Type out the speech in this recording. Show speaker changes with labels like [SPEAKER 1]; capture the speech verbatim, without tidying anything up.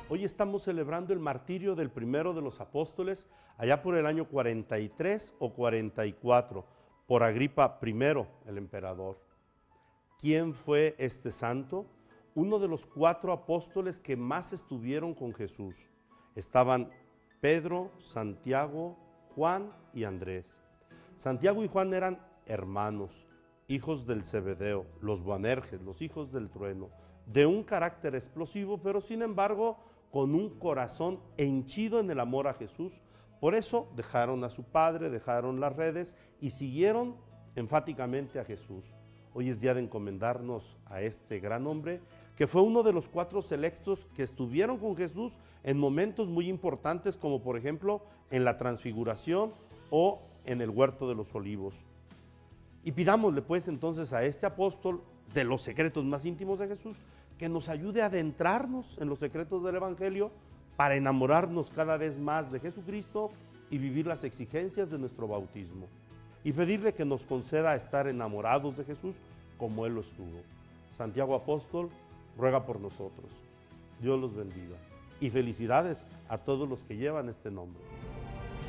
[SPEAKER 1] Hoy estamos celebrando el martirio del primero de los apóstoles, allá por el año cuarenta y tres o cuarenta y cuatro, por Agripa primero, el emperador. ¿Quién fue este santo? Uno de los cuatro apóstoles que más estuvieron con Jesús. Estaban Pedro, Santiago, Juan y Andrés. Santiago y Juan eran hermanos, hijos del Zebedeo, los Boanerges, los hijos del trueno, de un carácter explosivo, pero sin embargo con un corazón henchido en el amor a Jesús. Por eso dejaron a su padre, dejaron las redes y siguieron enfáticamente a Jesús. Hoy es día de encomendarnos a este gran hombre, que fue uno de los cuatro selectos que estuvieron con Jesús en momentos muy importantes, como por ejemplo en la transfiguración o en el huerto de los olivos. Y pidámosle pues entonces a este apóstol de los secretos más íntimos de Jesús, que nos ayude a adentrarnos en los secretos del Evangelio para enamorarnos cada vez más de Jesucristo y vivir las exigencias de nuestro bautismo. Y pedirle que nos conceda estar enamorados de Jesús como Él lo estuvo. Santiago Apóstol, ruega por nosotros. Dios los bendiga. Y felicidades a todos los que llevan este nombre.